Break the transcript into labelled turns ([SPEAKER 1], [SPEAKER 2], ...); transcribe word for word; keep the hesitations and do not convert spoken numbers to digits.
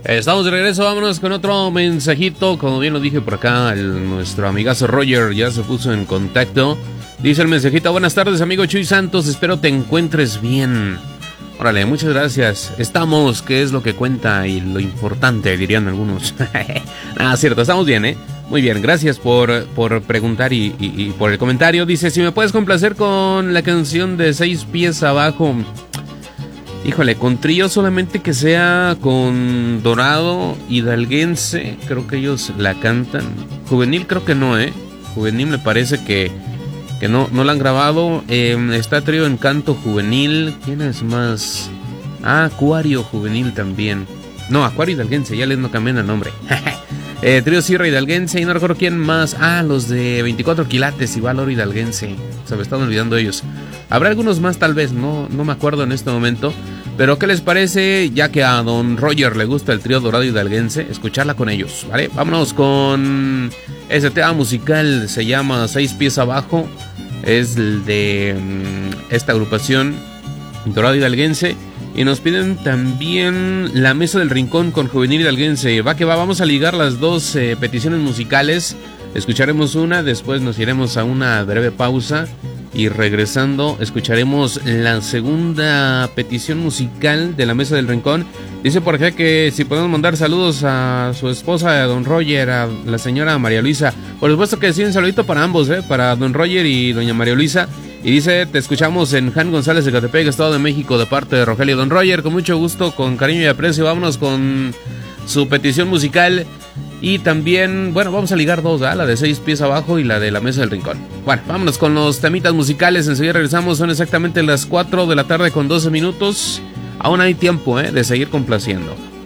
[SPEAKER 1] Estamos de regreso, vámonos con otro mensajito. Como bien lo dije por acá, el, nuestro amigazo Roger ya se puso en contacto. Dice el mensajito: buenas tardes, amigo Chuy Santos, espero te encuentres bien. Órale, muchas gracias. Estamos, que es lo que cuenta y lo importante, dirían algunos. Ah, cierto, estamos bien, ¿eh? Muy bien, gracias por, por preguntar y, y, y por el comentario. Dice, si me puedes complacer con la canción de Seis Pies Abajo. Híjole, con trío solamente que sea con Dorado, Hidalguense, creo que ellos la cantan. Juvenil creo que no, ¿eh? Juvenil me parece que, que no, no la han grabado. Eh, está trío en canto juvenil. ¿Quién es más? Ah, Acuario Juvenil también. No, Acuario Hidalguense, ya les no cambian el nombre. eh, trío Sierra Hidalguense y no recuerdo quién más. Ah, los de veinticuatro quilates, igual Oro Hidalguense. Se me están olvidando ellos. Habrá algunos más tal vez, no, no me acuerdo en este momento. Pero ¿qué les parece? Ya que a don Roger le gusta el trío Dorado Hidalguense, escucharla con ellos, ¿vale? Vámonos con ese tema musical, se llama Seis Pies Abajo. Es el de um, esta agrupación Dorado Hidalguense. Y nos piden también La Mesa del Rincón con Juvenil Hidalguense. Va que va, vamos a ligar las dos eh, peticiones musicales. Escucharemos una, después nos iremos a una breve pausa. Y regresando, escucharemos la segunda petición musical de La Mesa del Rincón. Dice por acá que si podemos mandar saludos a su esposa, a don Roger, a la señora María Luisa. Por supuesto que sí, un saludito para ambos, ¿eh? Para don Roger y doña María Luisa. Y dice, te escuchamos en Jan González de Catepec, Estado de México, de parte de Rogelio. Don Roger, con mucho gusto, con cariño y aprecio, vámonos con su petición musical. Y también, bueno, vamos a ligar dos, ¿eh? La de Seis Pies Abajo y la de La Mesa del Rincón. Bueno, vámonos con los temitas musicales. Enseguida regresamos, son exactamente las cuatro de la tarde con doce minutos. Aún hay tiempo, ¿eh? De seguir complaciendo.